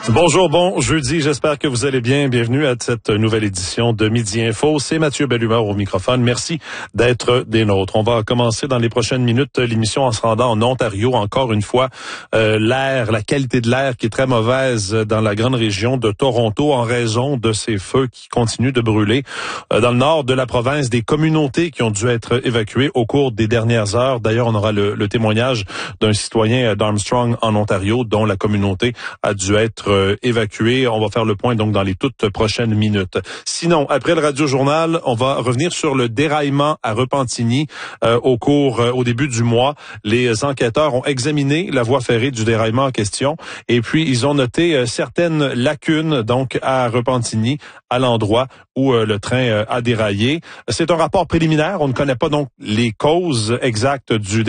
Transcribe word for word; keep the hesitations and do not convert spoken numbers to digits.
Bonjour, bon jeudi, j'espère que vous allez bien. Bienvenue à cette nouvelle édition de Midi Info. C'est Mathieu Bellumeur au microphone. Merci d'être des nôtres. On va commencer dans les prochaines minutes l'émission en se rendant en Ontario. Encore une fois, euh, l'air, la qualité de l'air qui est très mauvaise dans la grande région de Toronto en raison de ces feux qui continuent de brûler. Euh, dans le nord de la province, des communautés qui ont dû être évacuées au cours des dernières heures. D'ailleurs, on aura le, le témoignage d'un citoyen d'Armstrong en Ontario dont la communauté a dû être euh, évacuée. On va faire le point donc dans les toutes prochaines minutes. Sinon, après le radio-journal, on va revenir sur le déraillement à Repentigny euh, au cours, euh, au début du mois. Les enquêteurs ont examiné la voie ferrée du déraillement en question et puis ils ont noté euh, certaines lacunes donc à Repentigny, à l'endroit où euh, le train euh, a déraillé. C'est un rapport préliminaire. On ne connaît pas donc les causes exactes du